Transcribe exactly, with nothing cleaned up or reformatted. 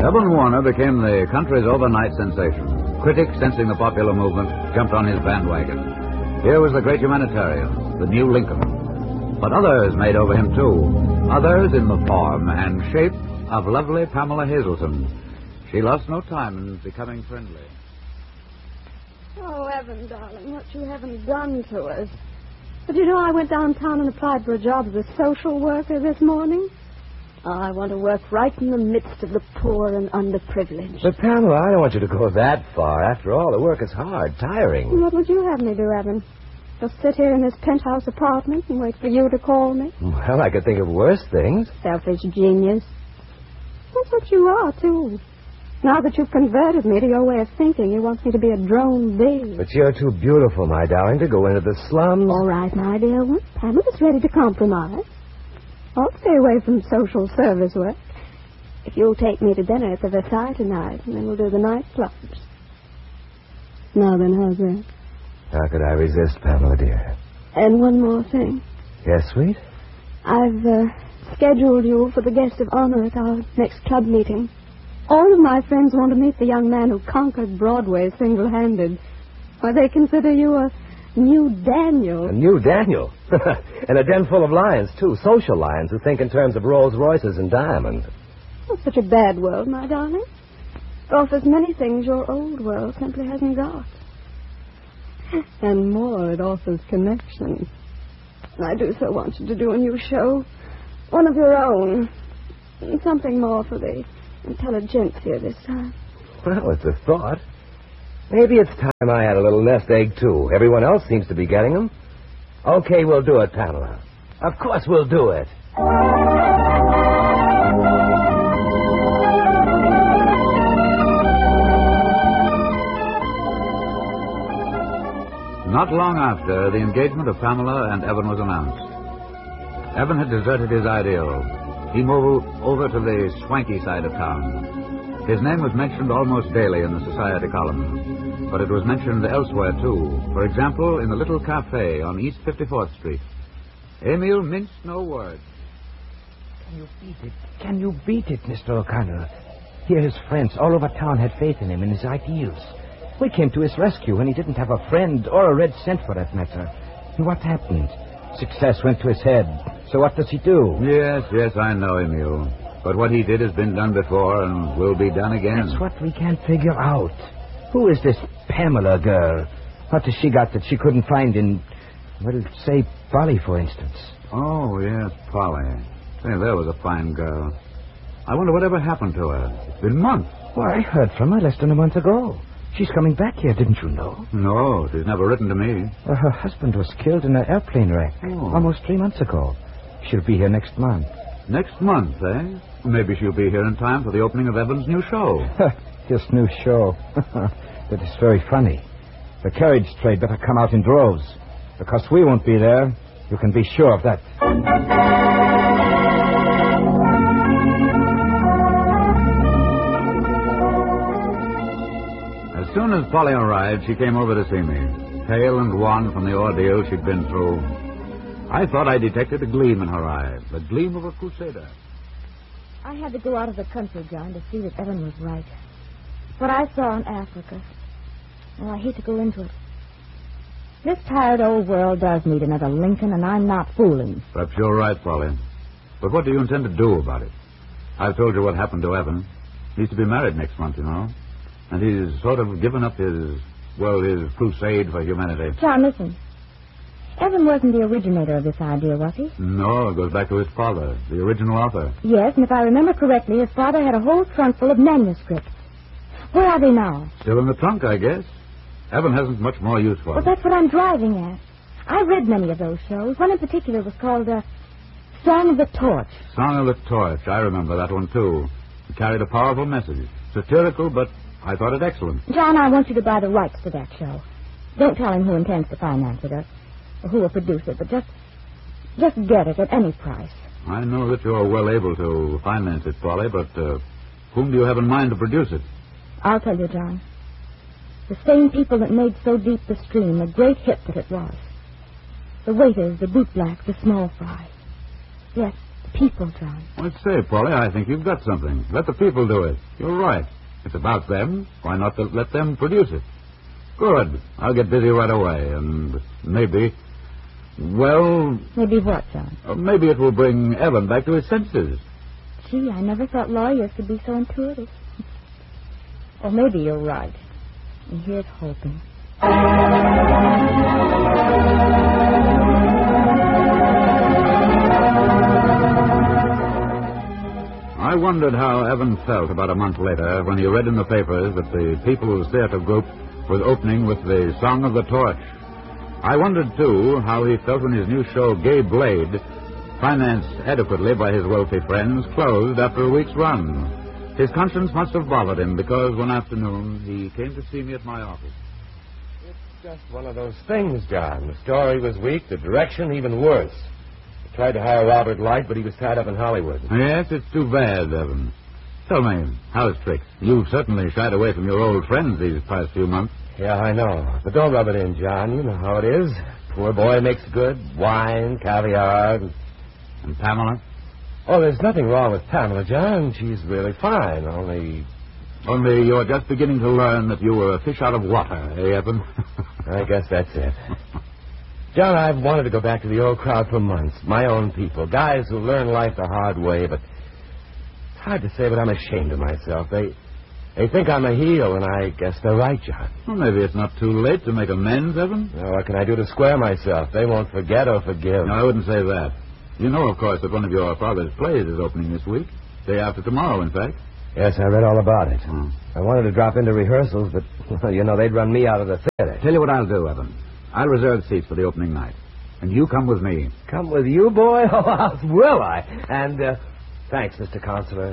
Evan Warner became the country's overnight sensation. Critics, sensing the popular movement, jumped on his bandwagon. Here was the great humanitarian, the new Lincoln. But others made over him, too. Others in the form and shape of lovely Pamela Hazelton. She lost no time in becoming friendly. Oh, Evan, darling, what you haven't done to us. But you know, I went downtown and applied for a job as a social worker this morning. Oh, I want to work right in the midst of the poor and underprivileged. But, Pamela, I don't want you to go that far. After all, the work is hard, tiring. What would you have me do, Evan? Just sit here in this penthouse apartment and wait for you to call me? Well, I could think of worse things. Selfish genius. That's what you are, too. Now that you've converted me to your way of thinking, you want me to be a drone bee. But you're too beautiful, my darling, to go into the slums. All right, my dear one. Pamela's ready to compromise. I'll stay away from social service work. If you'll take me to dinner at the Versailles tonight, and then we'll do the nightclubs. Now then, how's that? How could I resist, Pamela, dear? And one more thing. Yes, sweet? I've uh, scheduled you for the guest of honor at our next club meeting. All of my friends want to meet the young man who conquered Broadway single-handed. Why, they consider you a new Daniel. A new Daniel? And a den full of lions, too. Social lions who think in terms of Rolls Royces and diamonds. Not such a bad world, my darling. It offers many things your old world simply hasn't got. And more, it offers connection. I do so want you to do a new show. One of your own. Something more for the intelligentsia this time. Well, it's a thought. Maybe it's time I had a little nest egg, too. Everyone else seems to be getting them. Okay, we'll do it, Pamela. Of course we'll do it. Not long after, the engagement of Pamela and Evan was announced. Evan had deserted his ideal. He moved over to the swanky side of town. His name was mentioned almost daily in the society column, but it was mentioned elsewhere, too. For example, in the little cafe on East fifty-fourth Street. Emil minced no words. Can you beat it? Can you beat it, Mister O'Connor? Here his friends all over town had faith in him and his ideals. We came to his rescue when he didn't have a friend or a red cent for that matter. And what happened? Success went to his head. So what does he do? Yes, yes, I know, Emil. But what he did has been done before and will be done again. That's what we can't figure out. Who is this Pamela girl? What has she got that she couldn't find in, well, say, Polly, for instance? Oh, yes, Polly. Say, there was a fine girl. I wonder whatever happened to her. It's been months. Well, I heard from her less than a month ago. She's coming back here, didn't you know? No, she's never written to me. Well, her husband was killed in an airplane wreck oh. almost three months ago. She'll be here next month. Next month, eh? Maybe she'll be here in time for the opening of Evan's new show. His new show. That is very funny. The carriage trade better come out in droves. Because we won't be there. You can be sure of that. As soon as Polly arrived, she came over to see me, pale and wan from the ordeal she'd been through. I thought I detected a gleam in her eye, the gleam of a crusader. I had to go out of the country, John, to see that Evan was right. What I saw in Africa. Well, I hate to go into it. This tired old world does need another Lincoln, and I'm not fooling. Perhaps you're right, Polly. But what do you intend to do about it? I've told you what happened to Evan. He's to be married next month, you know. And he's sort of given up his, well, his crusade for humanity. John, listen. Evan wasn't the originator of this idea, was he? No, it goes back to his father, the original author. Yes, and if I remember correctly, his father had a whole trunk full of manuscripts. Where are they now? Still in the trunk, I guess. Evan hasn't much more use for Well, them. that's what I'm driving at. I read many of those shows. One in particular was called uh, Song of the Torch. Song of the Torch. I remember that one, too. It carried a powerful message. Satirical, but I thought it excellent. John, I want you to buy the rights to that show. Don't tell him who intends to finance it or, or who will produce it, but just, just get it at any price. I know that you're well able to finance it, Polly, but uh, whom do you have in mind to produce it? I'll tell you, John. The same people that made So Deep the Stream a great hit that it was. The waiters, the bootblacks, the small fry. Yes, people, John. Let's say, Polly, I think you've got something. Let the people do it. You're right. It's about them. Why not let them produce it? Good. I'll get busy right away, and maybe... Well... Maybe what, John? Uh, maybe it will bring Evan back to his senses. Gee, I never thought lawyers could be so intuitive. Or maybe you're right. And here's hoping. I wondered how Evan felt about a month later when he read in the papers that the People's Theater Group was opening with the Song of the Torch. I wondered, too, how he felt when his new show, Gay Blade, financed adequately by his wealthy friends, closed after a week's run. His conscience must have bothered him because one afternoon he came to see me at my office. It's just one of those things, John. The story was weak, the direction even worse. I tried to hire Robert Light, but he was tied up in Hollywood. Yes, it's too bad, Evan. Tell me, how's tricks? You've certainly shied away from your old friends these past few months. Yeah, I know. But don't rub it in, John. You know how it is. Poor boy makes good. Wine, caviar. And, and Pamela? Oh, there's nothing wrong with Pamela, John. She's really fine, only... Only you're just beginning to learn that you were a fish out of water, eh, Evan? I guess that's it. John, I've wanted to go back to the old crowd for months. My own people. Guys who learn life the hard way, but... It's hard to say, but I'm ashamed of myself. They... They think I'm a heel, and I guess they're right, John. Well, maybe it's not too late to make amends, Evan. Well, what can I do to square myself? They won't forget or forgive. No, I wouldn't say that. You know, of course, that one of your father's plays is opening this week. Day after tomorrow, in fact. Yes, I read all about it. Hmm. I wanted to drop into rehearsals, but, well, you know, they'd run me out of the theater. Tell you what I'll do, Evan. I'll reserve seats for the opening night. And you come with me. Come with you, boy? Oh, will I? And, uh, thanks, Mister Counselor.